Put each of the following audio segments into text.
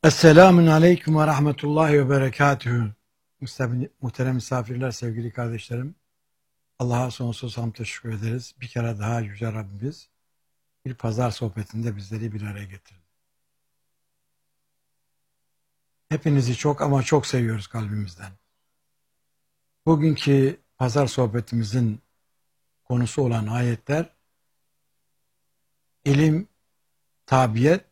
Esselamun Aleyküm ve Rahmetullahi ve Berekatühü. Muhterem misafirler, sevgili kardeşlerim. Allah'a sonsuz hamd teşekkür ederiz. Bir kere daha Yüce Rabbimiz bir pazar sohbetinde bizleri bir araya getirdi. Hepinizi çok ama çok seviyoruz kalbimizden. Bugünkü pazar sohbetimizin konusu olan ayetler ilim, tabiyet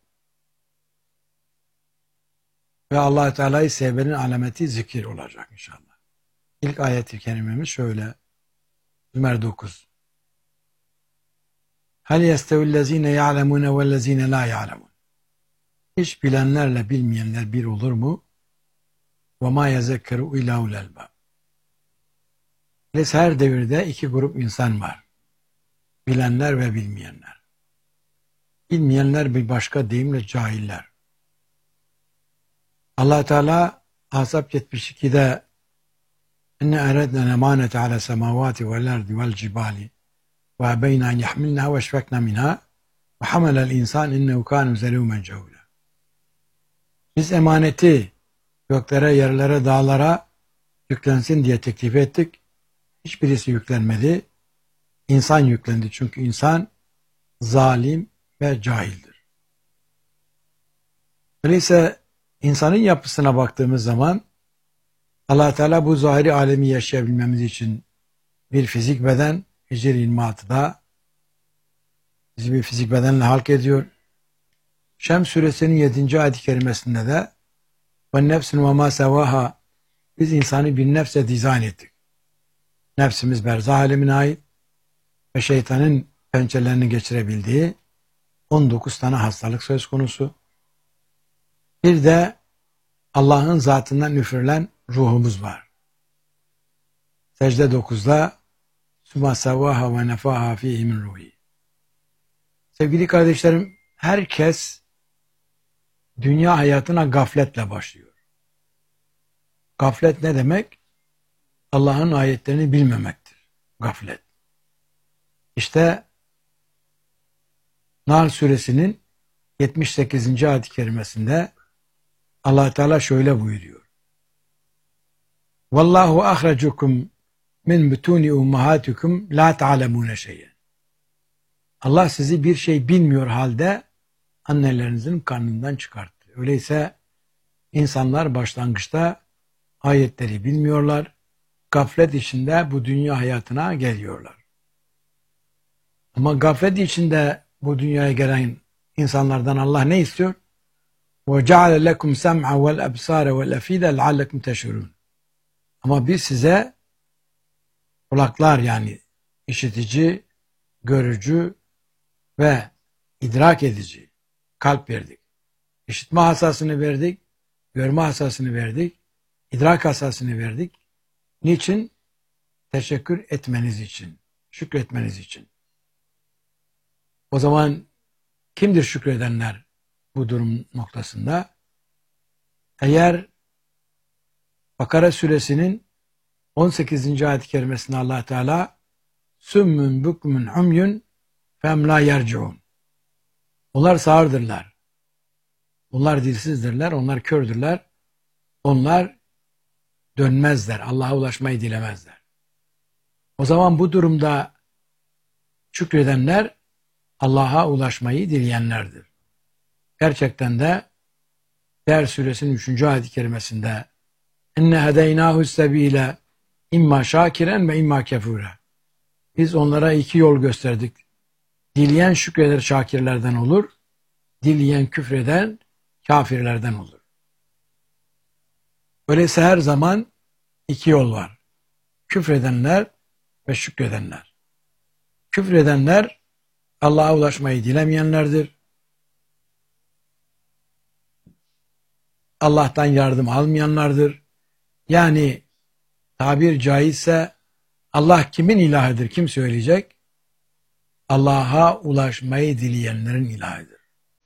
ve Allah-u Teala'yı sevmenin alameti zikir olacak inşallah. İlk ayet-i kerimemiz şöyle. Zümer 9. Hal yestevillezine ya'lemune vellezine la ya'lemun. Hiç bilenlerle bilmeyenler bir olur mu? Ve ma yezekkeru illa ulul elbab. Her devirde iki grup insan var. Bilenler ve bilmeyenler. Bilmeyenler bir başka deyimle cahiller. Allah Teala Ahzab 72'de İnne eredna emanete ala semavati vel ardi vel cibali ve abeyna en yahmilnaha ve eşfekna minha ve hamelel insan innehu kâne zelûmen cehûlâ. Biz emaneti göklere, yerlere, dağlara yüklensin diye teklif ettik. Hiçbirisi yüklenmedi. İnsan yüklendi. Çünkü insan zalim ve cahildir. Öyleyse insanın yapısına baktığımız zaman Allah Teala bu zahiri alemi yaşayabilmemiz için bir fizik beden, Hicr 26'da bizi bir fizik bedenle halk ediyor. Şems suresinin 7. ayet-i kerimesinde de ve nefsin ve ma sevaha, biz insanı bir nefse dizayn ettik. Nefsimiz berzah alemine ait ve şeytanın pençelerini geçirebildiği 19 tane hastalık söz konusu. Bir de Allah'ın zatından üfürülen ruhumuz var. Secde 9'da Süma sevvaha ve nefaha fihi min ruhi. Sevgili kardeşlerim, herkes dünya hayatına gafletle başlıyor. Gaflet ne demek? Allah'ın ayetlerini bilmemektir. Gaflet. İşte Nahl suresinin 78. ayet-i kerimesinde Allah Teala şöyle buyuruyor. Vallahu ahracukum min butuni ummahatikum la ta'lemune şey'en. Allah sizi bir şey bilmiyor halde annelerinizin karnından çıkarttı. Öyleyse insanlar başlangıçta ayetleri bilmiyorlar. Gaflet içinde bu dünya hayatına geliyorlar. Ama gaflet içinde bu dünyaya gelen insanlardan Allah ne istiyor? وَجَعَلَ لَكُمْ سَمْعَ وَالْأَبْصَارَ وَالْأَفِيدَ لَعَلَّكُمْ تَشْعُرُونَ. Ama biz size kulaklar, yani işitici, görücü ve idrak edici kalp verdik. İşitme hassasını verdik, görme hassasını verdik, idrak hassasını verdik. Niçin? Teşekkür etmeniz için, şükretmeniz için. O zaman kimdir şükredenler bu durum noktasında? Eğer Bakara suresinin 18. ayet-i kerimesinde Allah Teala sümmün bükmün umyun fem la yerciun. Onlar sağırdırlar. Onlar dilsizdirler, onlar kördürler. Onlar dönmezler, Allah'a ulaşmayı dilemezler. O zaman bu durumda şükredenler Allah'a ulaşmayı dileyenlerdir. Gerçekten de Değer suresinin 3. ayet-i kerimesinde İnne hedeynahu sebile imma şakiren ve imma kefure. Biz onlara iki yol gösterdik. Dileyen şükreder şakirlerden olur, dileyen küfreden kafirlerden olur. Öyleyse her zaman iki yol var. Küfredenler ve şükredenler. Küfredenler Allah'a ulaşmayı dilemeyenlerdir. Allah'tan yardım almayanlardır. Yani tabir caizse Allah kimin ilahıdır, kim söyleyecek? Allah'a ulaşmayı dileyenlerin ilahıdır.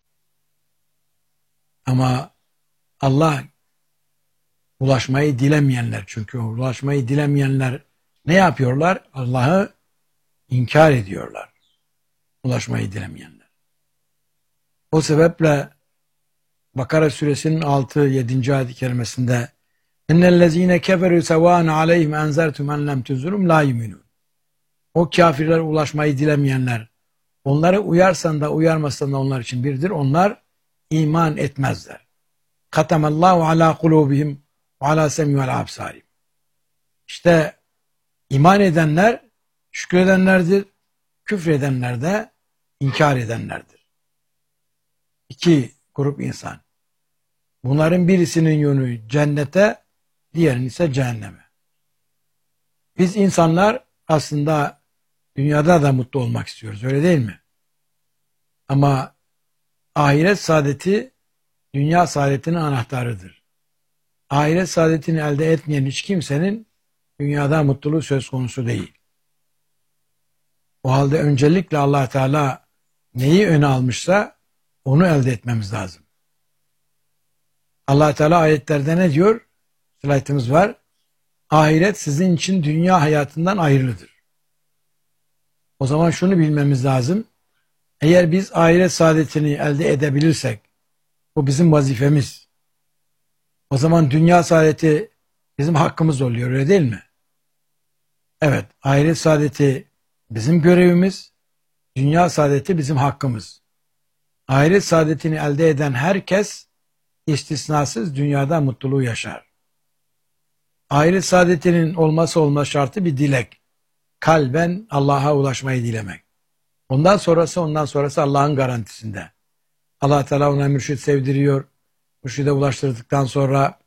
Ama Allah ulaşmayı dilemeyenler, çünkü ulaşmayı dilemeyenler ne yapıyorlar? Allah'ı inkar ediyorlar. Ulaşmayı dilemeyenler. O sebeple Bakara suresinin 6-7. ayet-i kerimesinde اِنَّ keferu سَوَانَ عَلَيْهِمْ اَنْزَرْتُمْ اَنْ لَمْ تُنْزُرُمْ لَا يُؤْمِنُونَ. O kafirler ulaşmayı dilemeyenler, onları uyarsan da uyarmasan da onlar için birdir. Onlar iman etmezler. Katamallahu ala kulubihim ve ala sem'i vel absarihim. İşte iman edenler şükredenlerdir. Küfredenler de inkar edenlerdir. İki grup insan. Bunların birisinin yönü cennete, diğerinin ise cehenneme. Biz insanlar aslında dünyada da mutlu olmak istiyoruz, öyle değil mi? Ama ahiret saadeti dünya saadetinin anahtarıdır. Ahiret saadetini elde etmeyen hiç kimsenin dünyada mutluluğu söz konusu değil. O halde öncelikle Allah Teala neyi öne almışsa onu elde etmemiz lazım. Allah Teala ayetlerde ne diyor? Slaytımız var. Ahiret sizin için dünya hayatından ayrılıdır. O zaman şunu bilmemiz lazım. Eğer biz ahiret saadetini elde edebilirsek, bu bizim vazifemiz. O zaman dünya saadeti bizim hakkımız oluyor, öyle değil mi? Evet, ahiret saadeti bizim görevimiz, dünya saadeti bizim hakkımız. Ahiret saadetini elde eden herkes istisnasız dünyada mutluluğu yaşar. Ahiret saadetinin olması olmaz şartı bir dilek. Kalben Allah'a ulaşmayı dilemek. Ondan sonrası Allah'ın garantisinde. Allah Teala ona mürşid sevdiriyor. Mürşide ulaştırdıktan sonra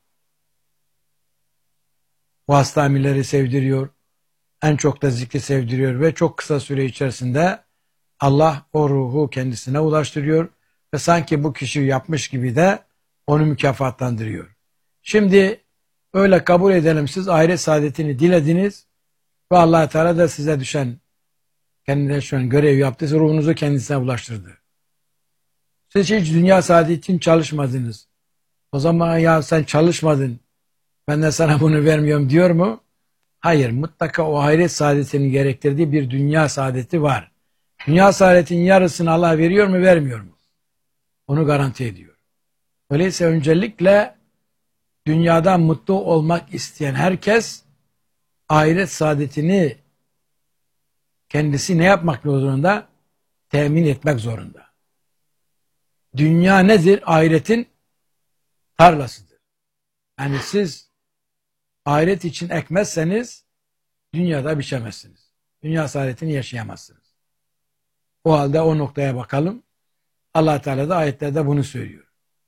vasıta amirleri sevdiriyor. En çok da zikri sevdiriyor ve çok kısa süre içerisinde Allah o ruhu kendisine ulaştırıyor ve sanki bu kişi yapmış gibi de onu mükafatlandırıyor. Şimdi öyle kabul edelim, siz ahiret saadetini dilediniz ve Allah Teala da size düşen, kendine şu an görev yaptıysa ruhunuzu kendisine ulaştırdı. Siz hiç dünya saadeti için çalışmadınız. O zaman ya sen çalışmadın, ben de sana bunu vermiyorum diyor mu? Hayır, mutlaka o ahiret saadetinin gerektirdiği bir dünya saadeti var. Dünya saadetinin yarısını Allah veriyor mu, vermiyor mu? Onu garanti ediyor. Öyleyse öncelikle dünyada mutlu olmak isteyen herkes ahiret saadetini kendisi ne yapmak zorunda? Temin etmek zorunda. Dünya nedir? Ahiretin tarlasıdır. Yani siz ahiret için ekmezseniz dünyada biçemezsiniz. Dünya saadetini yaşayamazsınız. O halde o noktaya bakalım. Allah Teala da ayetlerde bunu söylüyor.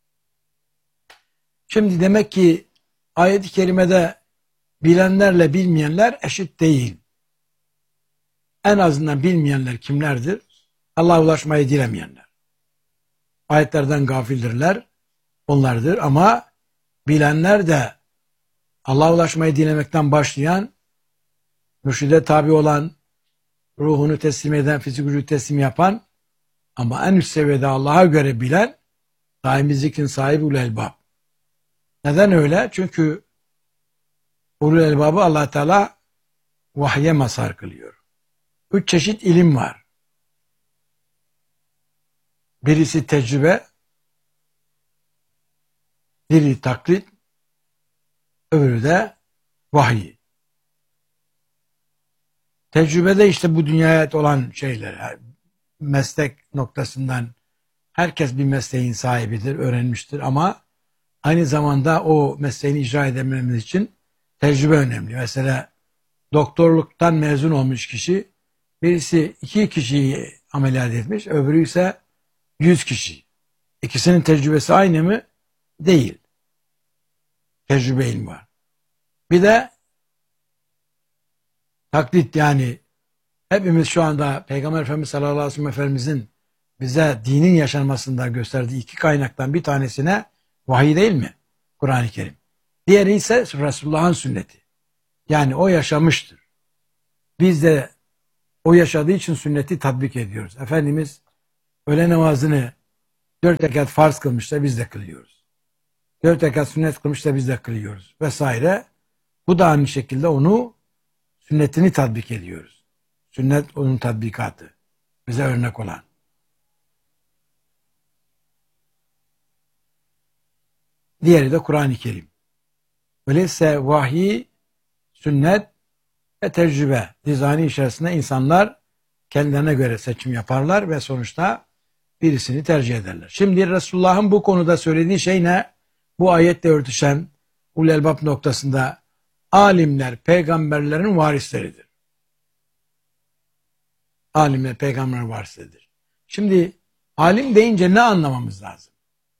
Şimdi demek ki ayet-i kerimede bilenlerle bilmeyenler eşit değil. En azından bilmeyenler kimlerdir? Allah'a ulaşmayı dilemeyenler. Ayetlerden gafildirler, onlardır, ama bilenler de Allah'a ulaşmayı dilemekten başlayan, mürşide tabi olan, ruhunu teslim eden, fizik gücü teslim yapan ama en üst seviyede Allah'a göre bilen daimi zikrin sahibi ulul elbab. Neden öyle? Çünkü ulul elbabı Allah Teala vahye mazhar kılıyor. 3 çeşit ilim var. Birisi tecrübe, biri taklit, öbürü de vahiy. Tecrübede işte bu dünyaya ait olan şeyler, meslek noktasından herkes bir mesleğin sahibidir, öğrenmiştir, ama aynı zamanda o mesleğini icra edememiz için tecrübe önemli. Mesela doktorluktan mezun olmuş kişi, birisi 2 kişiyi ameliyat etmiş, öbürü ise 100 kişi. İkisinin tecrübesi aynı mı? Değil. Tecrübe ilmi var. Bir de taklit, yani hepimiz şu anda Peygamber Efendimiz sallallahu aleyhi ve sellem Efendimizin bize dinin yaşanmasında gösterdiği 2 kaynaktan bir tanesine vahiy değil mi? Kur'an-ı Kerim. Diğeri ise Resulullah'ın sünneti. Yani o yaşamıştır. Biz de o yaşadığı için sünneti tatbik ediyoruz. Efendimiz öğle namazını 4 rekat farz kılmışsa biz de kılıyoruz. 4 rekat sünnet kılmışsa biz de kılıyoruz vesaire. Bu da aynı şekilde onu, sünnetini tatbik ediyoruz. Sünnet onun tatbikatı. Bize örnek olan. Diğeri de Kur'an-ı Kerim. Öyleyse vahiy, sünnet ve tecrübe dizaynı içerisinde insanlar kendilerine göre seçim yaparlar ve sonuçta birisini tercih ederler. Şimdi Resulullah'ın bu konuda söylediği şey ne? Bu ayetle örtüşen ulul elbab noktasında alimler peygamberlerin varisleridir. Alimler peygamberlerin varisleridir. Şimdi alim deyince ne anlamamız lazım?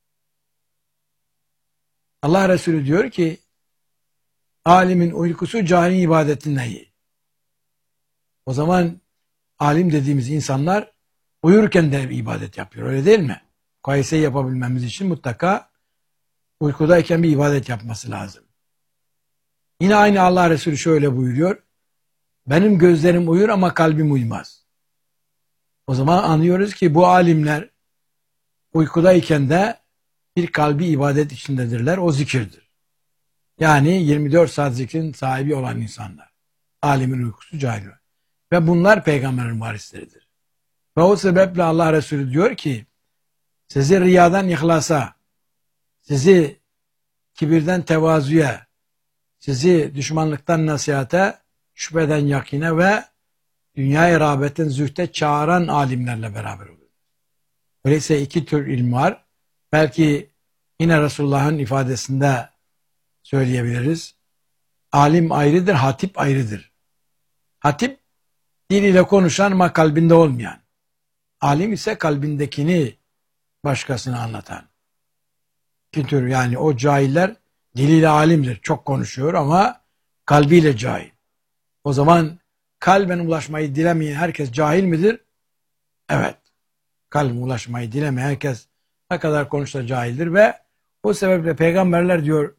Allah Resulü diyor ki alimin uykusu cahilin ibadetinden iyi. O zaman alim dediğimiz insanlar uyurken de ibadet yapıyor, öyle değil mi? Mukayeseyi yapabilmemiz için mutlaka uykudayken bir ibadet yapması lazım. Yine aynı Allah Resulü şöyle buyuruyor. Benim gözlerim uyur ama kalbim uyumaz. O zaman anlıyoruz ki bu alimler uykudayken de bir kalbi ibadet içindedirler. O zikirdir. Yani 24 saat zikrin sahibi olan insanlar. Alimin uykusu cahil. Ve bunlar peygamberin varisleridir. Ve o sebeple Allah Resulü diyor ki sizi riyadan ihlasa, sizi kibirden tevazuya, sizi düşmanlıktan nasihate, şüpheden yakine ve dünyaya rağbetten zühte çağıran alimlerle beraber olur. Öyleyse iki tür ilm var. Belki yine Resulullah'ın ifadesinde söyleyebiliriz. Alim ayrıdır, hatip ayrıdır. Hatip diliyle konuşan ama kalbinde olmayan. Alim ise kalbindekini başkasına anlatan. İki tür, yani o cahiller diliyle alimdir. Çok konuşuyor ama kalbiyle cahil. O zaman kalben ulaşmayı dilemeyen herkes cahil midir? Evet. Kalben ulaşmayı dilemeyen herkes ne kadar konuşsa cahildir ve o sebeple peygamberler diyor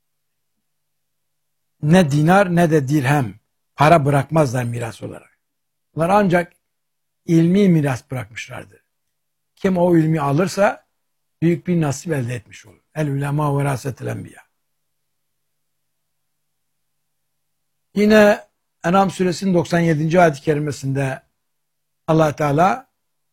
ne dinar ne de dirhem para bırakmazlar miras olarak. Bunlar ancak ilmi miras bırakmışlardır. Kim o ilmi alırsa büyük bir nasip elde etmiş olur. El ulema verasetel enbiya. Yine En'am suresinin 97. ayet-i kerimesinde Allah Teala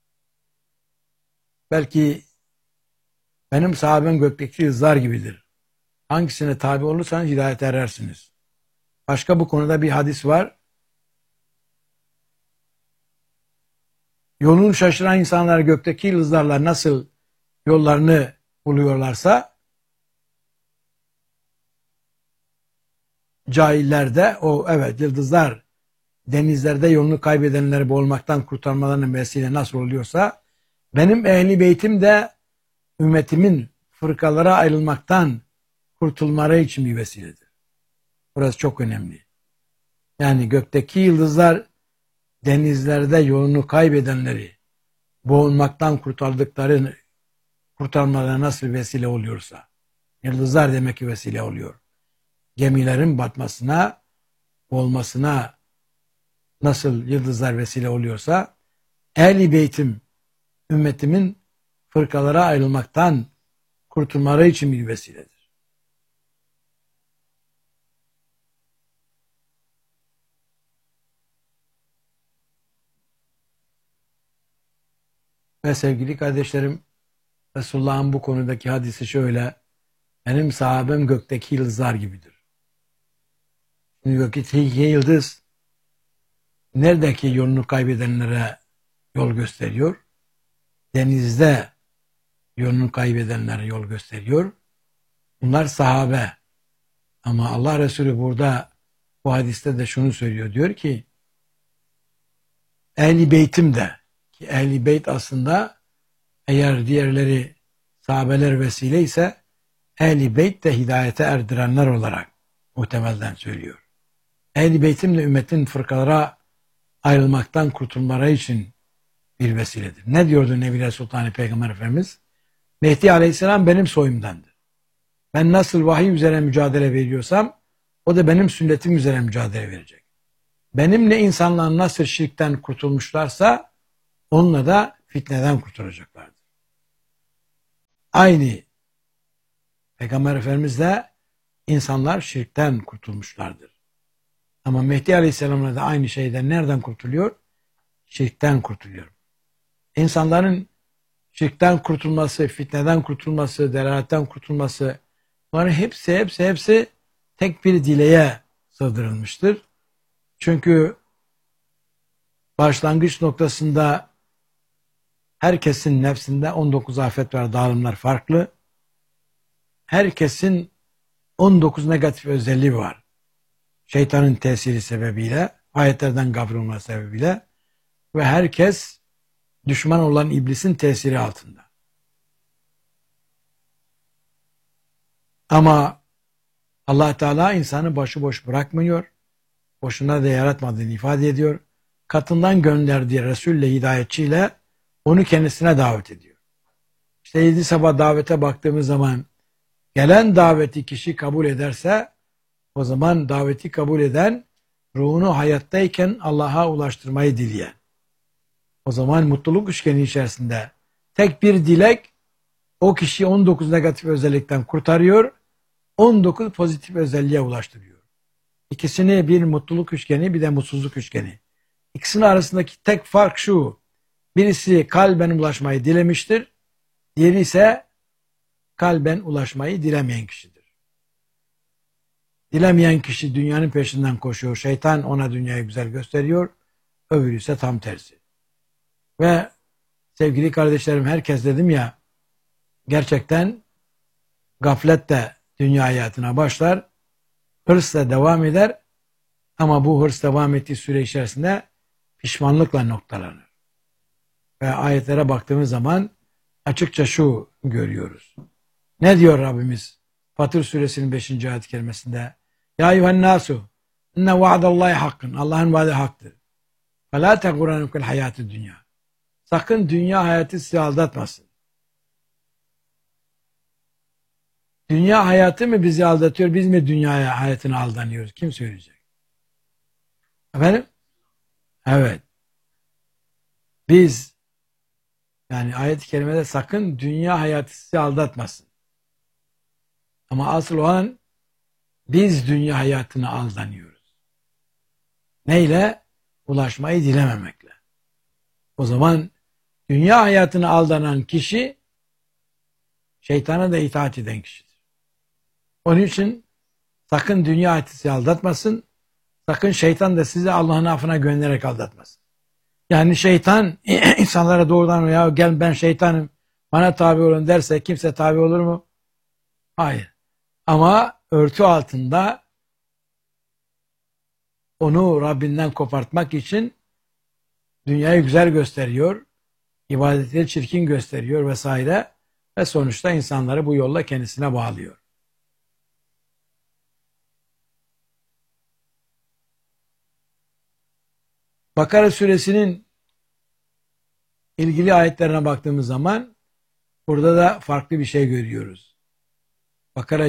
belki benim sahabem gökteki yıldızlar gibidir. Hangisine tabi olursanız hidayete erersiniz. Başka bu konuda bir hadis var. Yolunu şaşıran insanlar gökteki yıldızlarla nasıl yollarını buluyorlarsa cahiller de o evet yıldızlar denizlerde yolunu kaybedenleri boğulmaktan kurtarmalarının vesile nasıl oluyorsa benim ehli beytim de ümmetimin fırkalara ayrılmaktan kurtulmaları için bir vesiledir. Burası çok önemli. Yani gökteki yıldızlar denizlerde yolunu kaybedenleri boğulmaktan kurtarmalarına nasıl vesile oluyorsa yıldızlar demek ki vesile oluyor. Gemilerin batmasına, boğulmasına nasıl yıldızlar vesile oluyorsa Ehl-i Beytim ümmetimin fırkalara ayrılmaktan kurtulmaları için bir vesiledir. Ve sevgili kardeşlerim, Resulullah'ın bu konudaki hadisi şöyle: benim sahabem gökteki yıldızlar gibidir. Şimdi gökteki yıldız neredeki yolunu kaybedenlere yol gösteriyor? Denizde yolunu kaybedenlere yol gösteriyor. Bunlar sahabe. Ama Allah Resulü burada bu hadiste de şunu söylüyor. Diyor ki Ehl-i Beytim de, ki Ehl-i Beyt aslında eğer diğerleri sahabeler vesile ise Ehl-i Beyt de hidayete erdirenler olarak muhtemelden söylüyor. Ehl-i Beytim de ümmetin fırkalara ayrılmaktan kurtulmaları için bir vesiledir. Ne diyordu Nebi Sultan Peygamber Efendimiz? Mehdi Aleyhisselam benim soyumdandır. Ben nasıl vahiy üzere mücadele veriyorsam o da benim sünnetim üzere mücadele verecek. Benimle insanlar nasıl şirkten kurtulmuşlarsa onunla da fitneden kurtulacaklardır. Aynı Peygamber Efendimiz'le insanlar şirkten kurtulmuşlardır. Ama Mehdi Aleyhisselam'la da aynı şeyden nereden kurtuluyor? Şirkten kurtuluyor. İnsanların şirkten kurtulması, fitneden kurtulması, delaletten kurtulması Bunların hepsi tek bir dileğe sığdırılmıştır. Çünkü başlangıç noktasında herkesin nefsinde 19 afet var, dağılımlar farklı. Herkesin 19 negatif özelliği var. Şeytanın tesiri sebebiyle, ayetlerden gafil olma sebebiyle ve herkes düşman olan iblisin tesiri altında. Ama Allah Teala insanı başıboş bırakmıyor. Boşuna da yaratmadığını ifade ediyor. Katından gönderdiği Resul'le, hidayetçiyle onu kendisine davet ediyor. İşte 7 sabah davete baktığımız zaman gelen daveti kişi kabul ederse o zaman daveti kabul eden ruhunu hayattayken Allah'a ulaştırmayı dileyen. O zaman mutluluk üçgeni içerisinde tek bir dilek o kişiyi 19 negatif özellikten kurtarıyor, 19 pozitif özelliğe ulaştırıyor. İkisini bir mutluluk üçgeni bir de mutsuzluk üçgeni. İkisinin arasındaki tek fark şu: birisi kalben ulaşmayı dilemiştir, diğeri ise kalben ulaşmayı dilemeyen kişidir. Dilemeyen kişi dünyanın peşinden koşuyor, şeytan ona dünyayı güzel gösteriyor, öbürü ise tam tersi. Ve sevgili kardeşlerim, herkes dedim ya, gerçekten gaflet de dünya hayatına başlar, hırsla devam eder ama bu hırs devam ettiği süre içerisinde pişmanlıkla noktalanır. Ve ayetlere baktığımız zaman açıkça şu görüyoruz. Ne diyor Rabbimiz Fatır suresinin 5. ayet-i kerimesinde? Ya eyyühennâsu inne vaadallahi hakkın. Allah'ın vaadi haktır. Ve la tegurrenükül hayatı dünya. Sakın dünya hayatı sizi aldatmasın. Dünya hayatı mı bizi aldatıyor, biz mi dünya hayatına aldanıyoruz? Kim söyleyecek? Efendim? Evet. Biz, yani ayet-i kerimede sakın dünya hayatı sizi aldatmasın. Ama asıl olan biz dünya hayatına aldanıyoruz. Neyle? Ulaşmayı dilememekle. O zaman dünya hayatına aldanan kişi şeytana da itaat eden kişidir. Onun için sakın dünya hayatı sizi aldatmasın. Sakın şeytan da sizi Allah'ın affına göndererek aldatmasın. Yani şeytan insanlara doğrudan ya gel ben şeytanım bana tabi olun derse kimse tabi olur mu? Hayır. Ama örtü altında onu Rabbinden kopartmak için dünyayı güzel gösteriyor, ibadetleri çirkin gösteriyor vesaire ve sonuçta insanları bu yolla kendisine bağlıyor. Bakara suresinin ilgili ayetlerine baktığımız zaman burada da farklı bir şey görüyoruz. Bakara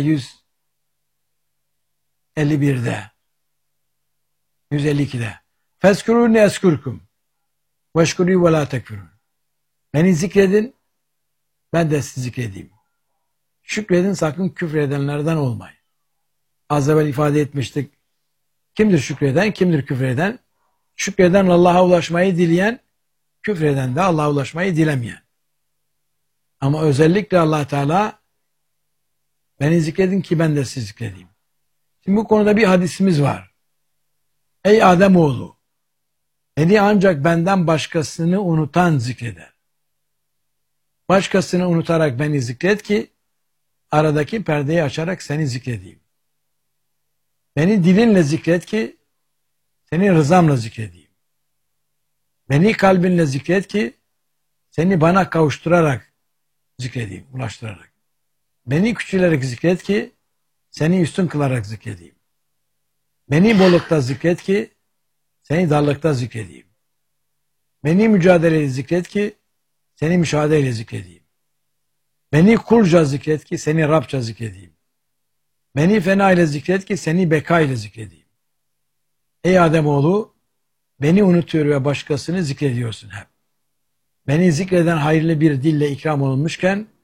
151'de 152'de Fezkurûni eskurkum veşkurû ve lâ tekfurûn. Beni zikredin, ben de sizi zikredeyim. Şükredin, sakın küfredenlerden olmayın. Az evvel ifade etmiştik. Kimdir şükreden, kimdir küfreden? Şükreden Allah'a ulaşmayı dileyen, küfreden de Allah'a ulaşmayı dilemeyen. Ama özellikle Allah Teala beni zikredin ki ben de sizi zikredeyim. Şimdi bu konuda bir hadisimiz var. Ey Ademoğlu, beni ancak benden başkasını unutan zikreder. Başkasını unutarak beni zikret ki aradaki perdeyi açarak seni zikredeyim. Beni dilinle zikret ki seni rızamla zikredeyim. Beni kalbinle zikret ki seni bana kavuşturarak zikredeyim, ulaştırarak. Beni küçülerek zikret ki seni üstün kılarak zikredeyim. Beni bollukta zikret ki seni darlıkta zikredeyim. Beni mücadeleyle zikret ki seni müşahedeyle zikredeyim. Beni kulca zikret ki seni Rabça zikredeyim. Beni fena ile zikret ki seni beka ile zikredeyim. Ey Ademoğlu, beni unutuyor ve başkasını zikrediyorsun hep. Beni zikreden hayırlı bir dille ikram olunmuşken